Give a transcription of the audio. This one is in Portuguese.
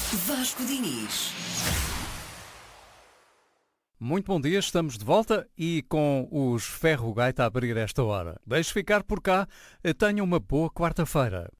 Vasco Diniz. Muito bom dia, estamos de volta e com os Ferro Gaita a abrir esta hora. Deixe ficar por cá, tenha uma boa quarta-feira.